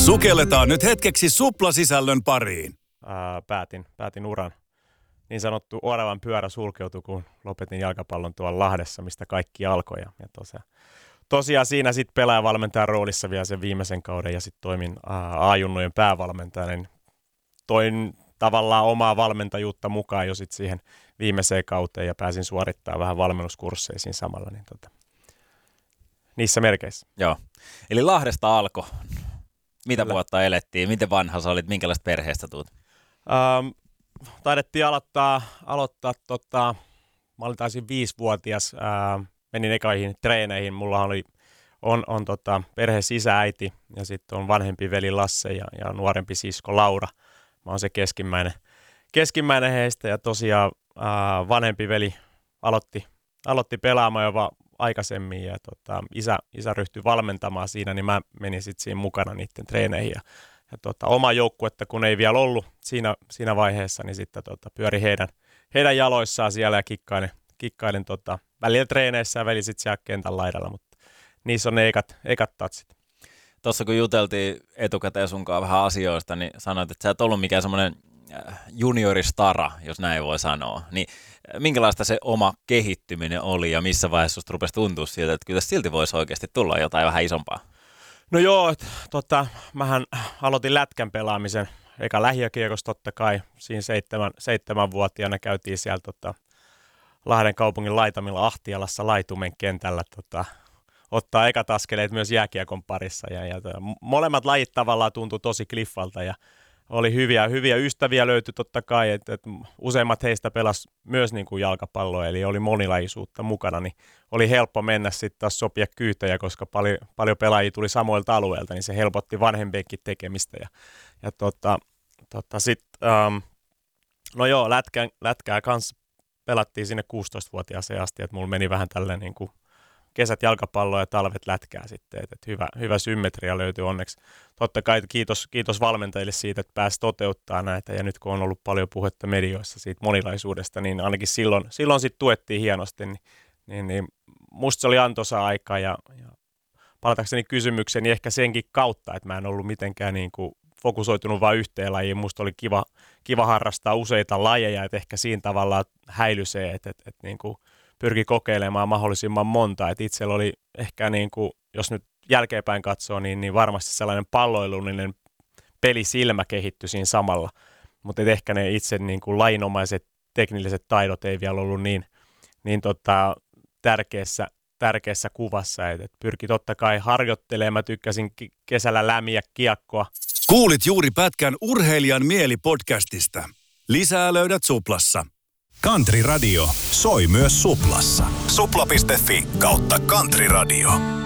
Sukelletaan nyt hetkeksi suplasisällön pariin. Päätin uran. Niin sanottu oravan pyörä sulkeutui, kun lopetin jalkapallon tuolla Lahdessa, mistä kaikki alkoi. Ja tosiaan siinä sitten pelaajavalmentajan roolissa vielä sen viimeisen kauden ja sitten toimin A-junnujen päävalmentajana. Niin toin tavallaan omaa valmentajuutta mukaan jo sitten siihen viimeiseen kauteen ja pääsin suorittamaan vähän valmennuskursseja siinä samalla. Niin niissä merkeissä. Joo. Eli Lahdesta alkoi. Mitä vuotta elettiin? Miten vanha sä olit? Minkälaista perheestä tuut? Taidettiin aloittaa mä olin taisin 5-vuotias, menin ekaihin treeneihin. Mulla on perheessä isä, äiti ja sitten on vanhempi veli Lasse ja nuorempi sisko Laura. Mä oon se keskimmäinen heistä ja tosiaan vanhempi veli aloitti pelaamaan jo aikaisemmin ja isä ryhtyi valmentamaan siinä, niin mä menin sitten siinä mukana niiden treeneihin ja oma joukkuetta, kun ei vielä ollut siinä vaiheessa, niin sitten pyöri heidän jaloissaan siellä ja kikkailin välillä treeneissä ja välillä sitten siellä kentän laidalla, mutta niissä on ne ekat tatsit. Tuossa kun juteltiin etukäteen sunkaan vähän asioista, niin sanoit, että sä et ollut mikään semmoinen junioristara, jos näin voi sanoa. Niin minkälaista se oma kehittyminen oli ja missä vaiheessa susta rupesi tuntua siltä, että kyllä silti voisi oikeasti tulla jotain vähän isompaa? No joo, mähän aloitin lätkän pelaamisen eka lähiökiekossa totta kai. Siinä 7-vuotiaana käytiin siellä Lahden kaupungin laitamilla Ahtialassa Laitumen kentällä ottaa ekat askeleet myös jääkiekon parissa. Ja molemmat lajit tavallaan tuntui tosi kliffalta ja oli hyviä ystäviä löytyi totta kai, että useimmat heistä pelasi myös niin kuin jalkapalloa, eli oli monilajisuutta mukana, niin oli helppo mennä sitten taas sopia kyytejä, koska paljon pelaajia tuli samoilta alueilta, niin se helpotti vanhempienkin tekemistä. No joo, lätkää kanssa pelattiin sinne 16-vuotiaaseen asti, että mulla meni vähän tälleen niin kuin kesät jalkapalloa ja talvet lätkää sitten, että hyvä symmetria löytyi onneksi. Totta kai kiitos valmentajille siitä, että pääsi toteuttaa näitä ja nyt kun on ollut paljon puhetta medioissa siitä monilaisuudesta, niin ainakin silloin sitten tuettiin hienosti, niin musta se oli antoisa aika ja palatakseni kysymykseen, niin ehkä senkin kautta, että mä en ollut mitenkään niin kuin fokusoitunut vain yhteen lajiin, musta oli kiva harrastaa useita lajeja, että ehkä siinä tavallaan häilyi se, että niin kuin pyrki kokeilemaan mahdollisimman monta. Et itsellä oli ehkä, niin kuin, jos nyt jälkeenpäin katsoo, niin varmasti sellainen palloilullinen pelisilmä kehittyi siinä samalla. Mutta ehkä ne itse niin kuin lajinomaiset teknilliset taidot ei vielä ollut niin tärkeässä kuvassa. Et pyrki totta kai harjoittelemaan. Mä tykkäsin kesällä lämmiä kiekkoa. Kuulit juuri pätkän Urheilijan mieli-podcastista. Lisää löydät Suplassa. Country Radio soi myös Suplassa. Supla.fi/Country Radio.